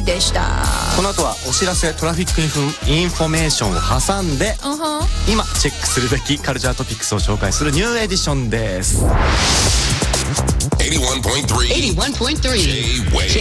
ーでした。 この後はお知らせトラフィックインフォメーションを挟んで、今チェックするべきカルチャートピックスを紹介するニューエディションです。 81.3 J-Wave